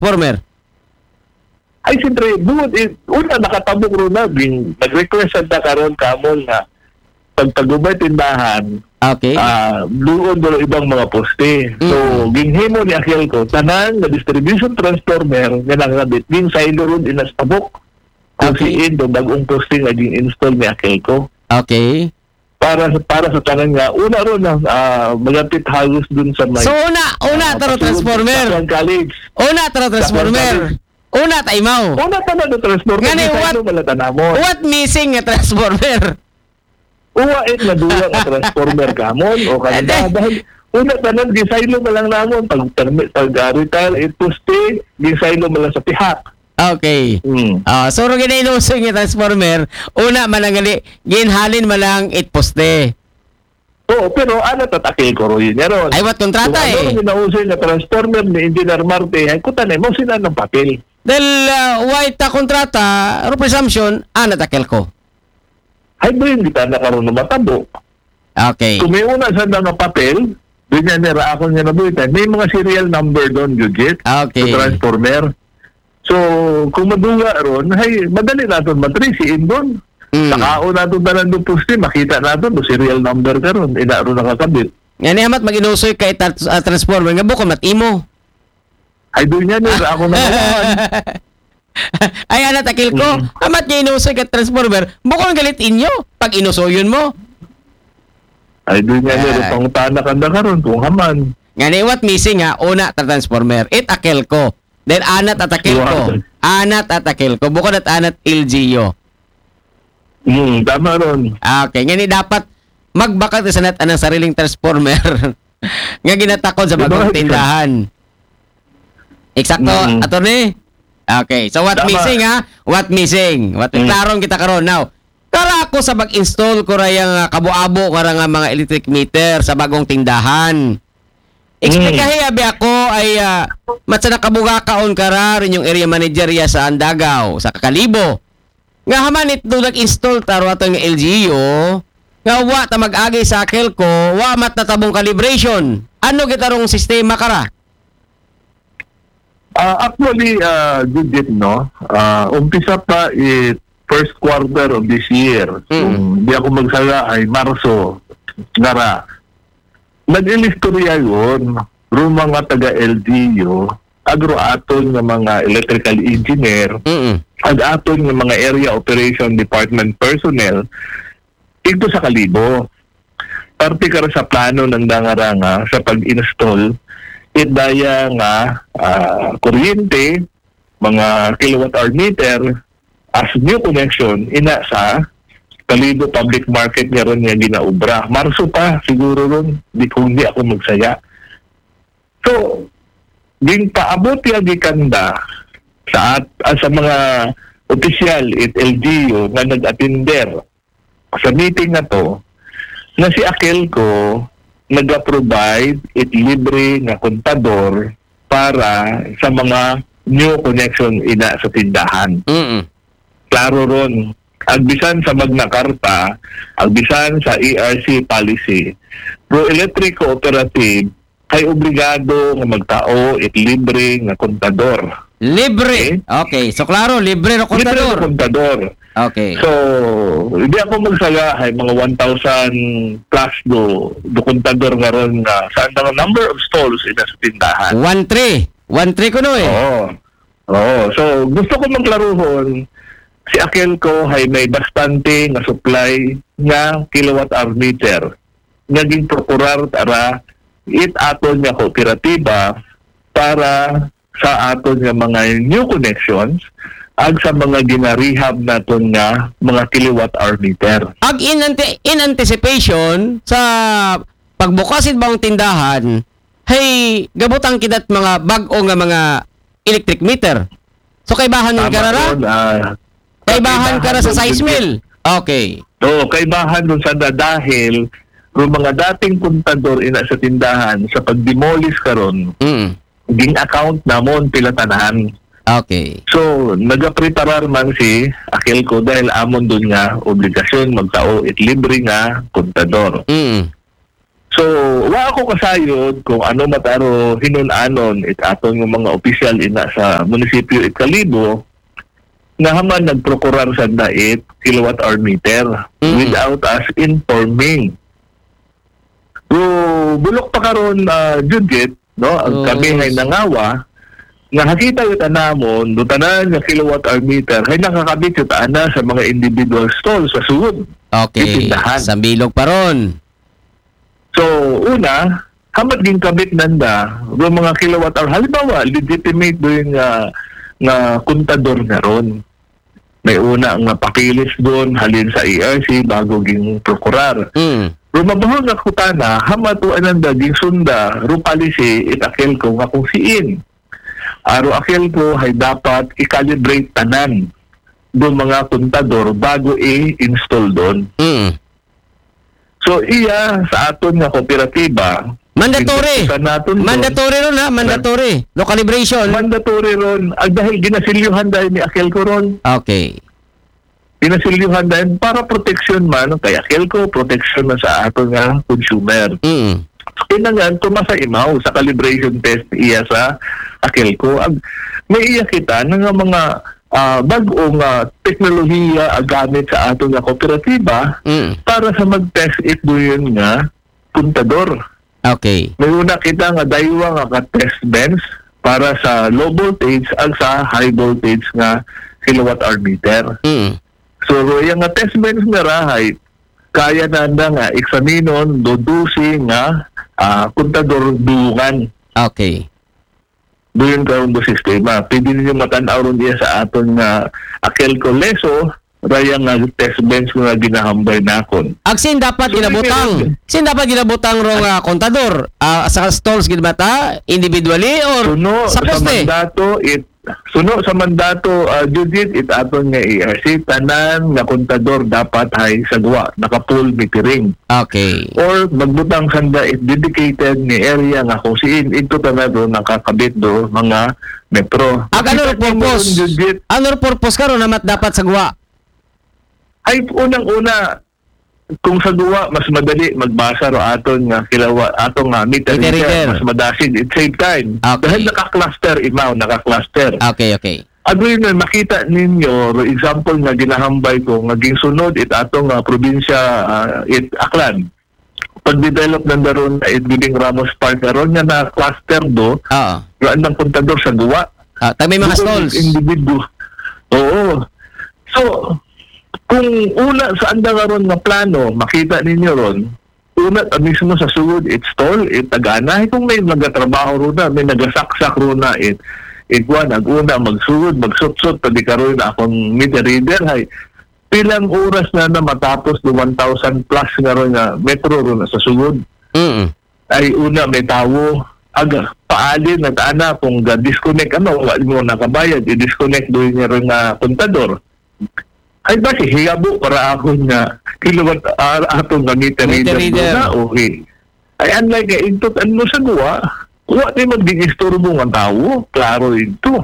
transformer? Ay, siyempre, una nakatabok ron na, nag-request na karon kamon na pagtagubay tindahan, Okay. doon ibang mga poste. So, ginhimo ni Akelco, tanan na distribution transformer nga nakabit, ging silo ron inastabok. Kung Okay. siin doon, bagong poste nga ging-install ni Akelco. Okay. Para sa tanan nga, una ron na magapit halos dun sa may... So, una taro transformer. Sa college. Una taro transformer. Una taimaw. Una tanan na transformer. Ngani, Di what- silo malatanamon. What missing nga transformer? Uwain na duwa nga transformer kamon o kanina dahil una tanan gisaylo mo lang namon pag retail poste gisaylo mo lang sa pihak. Okay. So, ro ginainusoy nga transformer, una manangali, ginhalin malang itposte. Oo, pero ano tatakil ko rin yaron. Ay, what kontrata eh. Ano ginausoy nga transformer ni Engineer Marte ay kutanay mo sila ng papel. Dahil white ta kontrata, ro presumption, natakel ko. Ay ba yung kita na karoon na matabo. Okay. Kung may una sa nga papel, doon niya nira ako niya nabuhitan, may mga serial number doon, Judith, Okay. sa transformer. So, kung maduga ron, ay, madali natin matrisiin doon. Nakao natin tanan doon poste, makita natin doon, serial number ka ron, ina ron nakakabit. Yan amat mag-inusoy kay transformer nga buko matimo. Ay, doon niya nira ako naman. Ay, takil ko. Amat nga inusoy kay transformer, buko ang galit inyo pag inusoyon mo. Ay, doon niya nira, pang tanakan na ka ron, kung haman. Nga what missing ha, una ta transformer, akel ko. Then anat atakil ko. Anat atakil ko. Bukod at anat LGU. Tama ron. Okay, ngani dapat magbakat sa nat anang sariling transformer nga ginatakod sa bagong tindahan. Eksakto, attorney? Okay, so what Tama. missing ha? What missing? Klarong kita karon now. Kara ako sa mag-install ko rayang kabuabo kara nga mga electric meter sa bagong tindahan. Explicahe abi ako ay matsa nakabuga kaon kara rin yung area manager ya sa Andagaw, sa Kakalibo. Nga haman ito nag-install taro ato ng LGU, nga wa ta mag-agay sa Akelco, wa mat natabong calibration. Ano gitarong sistema kara? Actually, Judith, no? Umpisa pa first quarter of this year. Kung di ako magsala ay Marso, ngara. Nag-ilistorya yun, rum mga taga-LGU, agro-aton ng mga electrical engineer, ag-aton ng mga area operation department personnel, ito sa Kalibo. Particular sa plano ng dangaranga sa pag-install, itdaya nga kuryente, mga kilowatt-hour meter, as new connection, ina sa Kalibo public market nga ron nga ginaubra. Marso pa, siguro ron, kung di ako magsaya. So, ging paabot yung gikanda sa mga opisyal at LGU nga nag-attender sa meeting na to, na si Akelco nag-provide it libre na kontador para sa mga new connection ina sa tindahan. Klaro ron. Agbisan sa Magna Carta, agbisan sa ERC policy, pro electric cooperative ay obligado nga magtao it libre nga kontador. Libre. Okay. So klaro, libre na Libre kontador. nga kontador. Okay. So, hindi ako magsala ay mga 1,000 plus do kontador nga ron nga saan ang number of stalls ina sa tindahan. 1-3. 1-3 ko no eh. Oo. So, gusto ko magklaruhon, si Akelco ay may bastante nga supply nga kilowatt-hour meter. Naging prokurar tara it aton nga kooperatiba para sa aton nga mga new connections ag sa mga ginarehab naton nga mga kilowatt-hour meter. Ag in anticipation sa pagbukasin bang tindahan, hey, gabutang kidat mga bag-o nga mga electric meter. So kaibahan ng karara? Kaibahan ka na sa size mill. Okay. Oo, kaibahan dun sa dahil kung mga dating kontador ina sa tindahan sa pag-demolish karon, ging account namon pilatanahan. Okay. So, nagapreparar man si Akelco dahil amon dun nga obligasyon magtao it libre nga kontador. So, wa ako kasayod kung ano mataro hinunanon it aton ng mga opisyal ina sa munisipyo it Kalibo nga haman nagprokurar sa dait kilowatt-hour meter without us informing. So, bulok pa karon Judith, no? Ang kami ay nangawa nga hakita yung tanamon, do tanan nga kilowatt-hour meter ay nakakabit yung taana sa mga individual stalls sa sugod. Okay. Itindahan. Sa bilog pa ron. So, una, hamat din kabit nanda, yung mga kilowatt-hour, halimbawa, legitimate doon nga kontador na ron. May una nga pakilis doon, halin sa ERC bago ging prokurar. Rumabahon nga kutana, hamatuan nanda, ging sunda, rupalisi, itakil ko nga kung siin. Aro akil ko ay dapat i-calibrate tanan doon mga kontador bago i-install doon. So, iya sa aton nga kooperatiba, Mandatory. Mandatory ron ha, mandatory. No calibration. Mandatory ron. Dahil ginasilyuhan dahil ni Akil ko ron. Okay. Ginasilyuhan dahil para protection man, kay Akil ko, protection na sa ato nga consumer. Pinangan, tumasa imaw sa calibration test iya sa Akil ko. May iya kita nga mga bagong teknolohiya gamit sa ato nga kooperatiba para sa mag-test it doon nga puntador. Okay. May una kita nga daywa nga ka-test bench para sa low voltage at sa high voltage nga kilowatt-hour meter. So, yung nga test bench nga rahay, kaya na nga eksaminon, dodusi nga kontador duungan. Okay. Doon karon do sistema. Pwede ninyo matanaw ron diya sa aton nga Akil ko leso, raya nga test bench nga ginahambay nakon. Sin dapat ginabutang. Sin dapat ginabutang ro nga kontador sa stalls gid bata individually or sa poste. Suno sa mandato Judith it aton nga ERC tanan nga kontador dapat hay sagwa naka-full metering. Okay. Or magbutang sanda it dedicated ni area nga kung siin ito tanan do nakakabit do mga metro. Ano purpose? Ano purpose karon namat dapat sagwa? Ay unang-una kung sa duwa mas madali magbasa ro aton nga kilawa atong nga meter reader mas madasid it save time. Okay. Dahil naka-cluster. Okay. Agoy na makita ninyo ro example nga ginahambay ko nga ginsunod it atong probinsya it Aklan. Pag-develop na daron it Biling Ramos Park karon nga na cluster do. Raan ng kontador sa duwa. May mga stalls. Individual. Oo. So kung una sa anda karon nga plano, makita ninyo ron, una mismo sa sugod, it stall, it tagana. Kung may nagatrabaho ron na, may nagasaksak ron na, nag-una, magsugod, magsut-sut, pwede karoon na akong meter reader, hay, pilang oras na matapos do 1,000 plus nga ron nga metro ron na sa sugod. Ay una, may tawo, paalin na taana, kung disconnect, wala mo nakabayad, i-disconnect doon niya ron nga kontador. Ay ba si hiyabo para ako nga kilowatt atong nga meter reader na okay. Ay unlike nga ito ano sa duwa, wa di mag-istorbo nga tawo, klaro ito.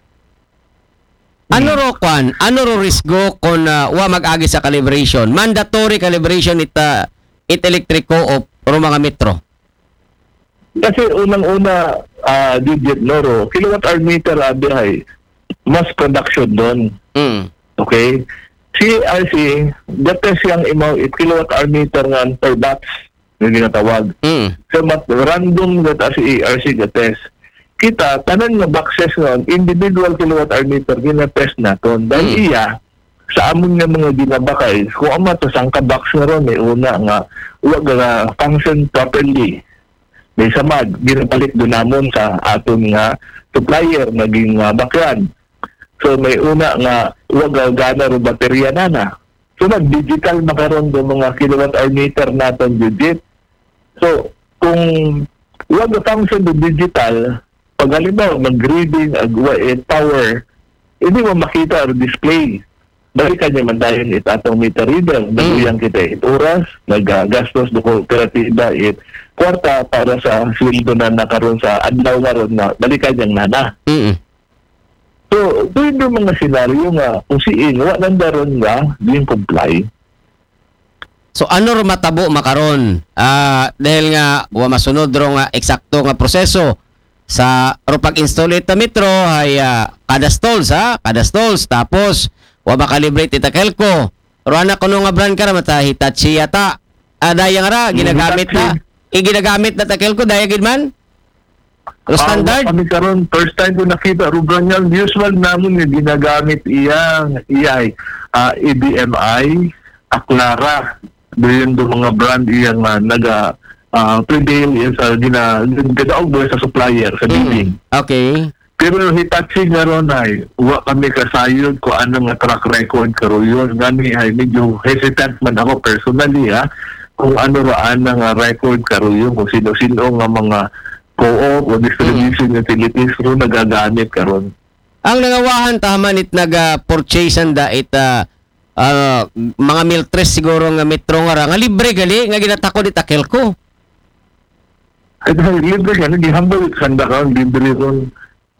Ano ro risgo kung wa mag-agi sa calibration? Mandatory calibration it electric co-op o mga metro. Kasi unang-una digit noro, kilowatt-hour meter abihay mass production doon. Okay? CRC, dapat siyang imaw kilowatt-hour meter nga per batch na ginatawag. So, random dapat si ERC gatest. Kita, tanan nga boxes nga, individual kilowatt-hour meter ginatest naton. Dahil iya, sa amon nga mga ginabakay, kung ama to sang ka-box nga ron, may una nga, huwag nga function properly. May samad, ginapalit doon namon sa aton nga supplier, naging bakyan. So may una nga huwag gana ro baterya na. So digital makaroon do mga kilowatt-hour meter naton Judith. So kung huwag function do digital, pag halimbawa mag-reading power, hindi mo makita or display. Balikan niya man dayon it atong meter reader. Naguyang kita it oras, naggastos do kooperatiba it kwarta para sa sweldo na nakaroon sa adlaw karon na balikan niyang nana. So, doon yung mga senaryo nga, kung siin, wala daron nga, din comply. So ano ro matabo makaron? Dahil nga wa masunod ro nga eksakto nga proseso sa ro pag-install ita metro ay kada stalls tapos wa makalibrate ita kelko. Ro ana kuno nga brand ka mata Hitachi yata. Daya nga ra ginagamit na. Ginagamit na ta kelko daya gid man. Ro standard. Kami karon first time ko nakita rubran yan. Usual namon nga ginagamit iyang EDMI, Aclara. Doon mga brand iyang prevail sa gadaog doon sa supplier sa building. Okay. Pero Hitachi nga ron ay wa kami kasayod ko ano nga track record karo yun. Gani ay medyo hesitant man ako personally kung ano raan nga record karo yun, kung sino-sino nga mga co-op o distribution utilities ro nagagamit karon. Ang nangawahan taman it nag-purchase anda mga miltres siguro nga metro nga libre gali nga ginatako di takelko. Ay libre ka, gihambal sanda ka, libre ron.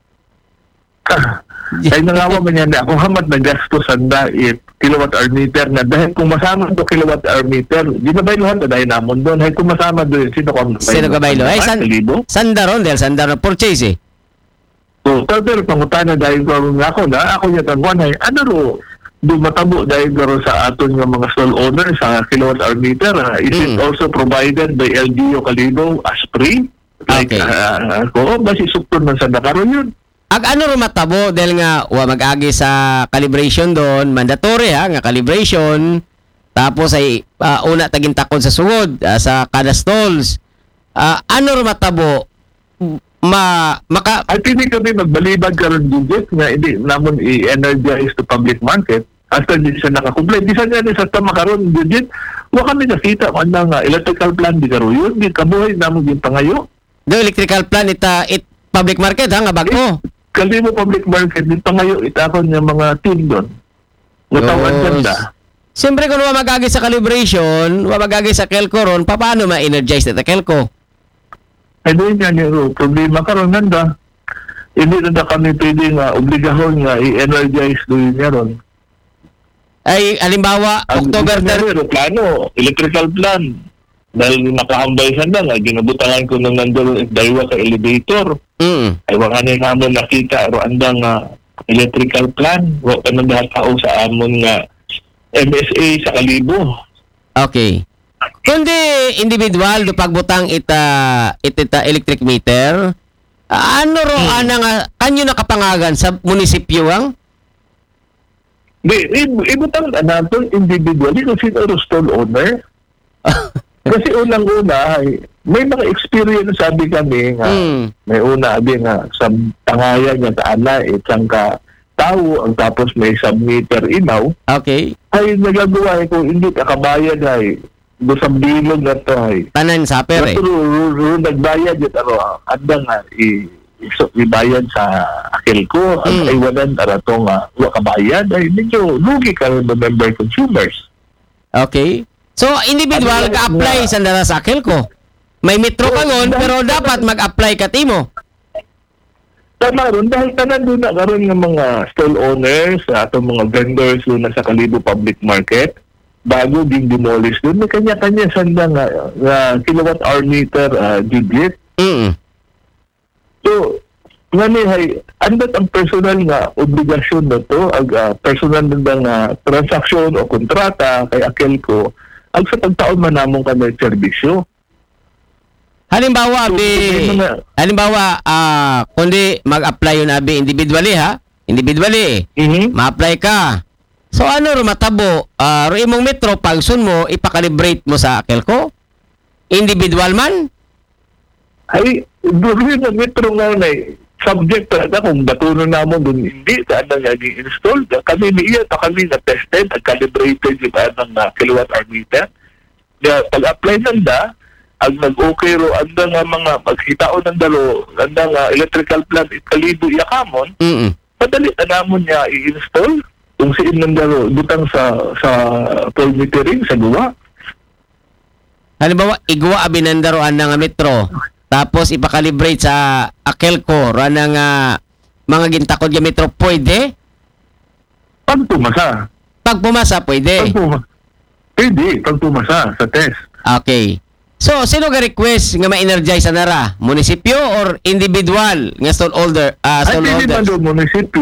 Ay nangawa man yan, ako hamad na gasto sanda kilowatt-hour meter na dahil kung masama do kilowatt-hour meter, ginabaylohan na dahil namon doon. Ay kung masama doon, sino ka baylo? Ay sanda ron dahil sanda ron purchase eh. So, pero pangutana dahil ko ako niya tangwan ay ano ro, dumatabo dahil garo sa aton nga mga stall owner sa kilowatt-hour meter. Is it also provided by LGU Kalibo as free? Like, Okay. basi sukton man sa nakaroon yun. Ano ro matabo dahil nga wa mag-agi sa calibration doon, mandatory nga calibration. Tapos ay una taging takod sa sugod sa kada stalls. Ano ro matabo At hindi kami magbalibag karon digit nga hindi namon i-energize to public market after di siya nakakumplay. Di siya nga sa tama karon digit. Wa kami nakita kung ano nga electrical plan di karon yun. Di kabuhay namon yung pangayo. do electrical plan it public market nga bago. Kalimo public market di pangayo itakon nga mga team doon. Watawan ganda. Siyempre kung wa mag-agi sa calibration, wa mag-agi sa kelko ron, paano ma-energize ita kelko? Ay doon nga niyo, problema karon nanda. Hindi na kami pwede nga obligahon nga i-energize doon niya ron. Ay, halimbawa, October 30. Plano, electrical plan. Dahil nakahambay sa nga, ginabutangan ko nung nandun daywa ka elevator. Ay wala na namon nakita, ro andang electrical plan. Wala ka nang tao sa amon nga MSA sa Kalibo. Okay. Kundi individual do pagbutang ita electric meter, ano ro nga kanyo nakapangagan sa munisipyo ang? Ibutang natin individually kung sino stall owner. Kasi unang-una, may mga experience sabi kami nga, may una abi nga sa tangayan nga taana, isang ka tao, ang tapos may submeter inaw. Okay. Ay nagagawa kung hindi ka kabayad ay busang bilog na to ay. Tanan sa pere. Pero nagbayad yun, anda nga ibayad sa akil ko at ay walan arato nga kabayad ay medyo lugi ka rin member consumers. Okay. So, individual ka-apply sa nara sa akil ko. May metro ka ngon, pero dapat mag-apply ka timo. Tama ron, dahil tanan doon na karoon ng mga stall owners, atong mga vendors doon na sa Kalibo Public Market, bago din demolish doon, may kanya-kanya sanda nga kilowatt-hour meter digit. So, hay, andot ang personal nga obligasyon na to, personal na transaksyon o kontrata kay akil ko, ang sa pagtaon man namong kami serbisyo. Halimbawa, kundi mag-apply yun abi individually individually ma-apply ka. So ano ro matabo, ro imong metro pagsun mo ipakalibrate mo sa akil ko? Individual man? Ay, doon na metro nga na subject na kung batunon namon doon hindi na naging install kami niya kami na tested at calibrated yung anong kilowatt-hour meter. Pag-apply nanda ang nag-okay ro anda nga mga pagkitaon ng dalo anda nga electrical plant Kalibo yakamon madali na namon niya i-install kung siin ng dalo butang sa full metering sa guwa. Halimbawa igwa abinandaroan na nga metro tapos ipakalibrate sa Akelco ro na nga mga gintakod nga metro pwede? Pag pumasa Pag pumasa pwede. pwede pag pumasa sa test. Okay. So, sino ga request nga ma-energize sa nara? Munisipyo or individual nga stallholder? Ay, pwede Stallholders? man doon munisipyo.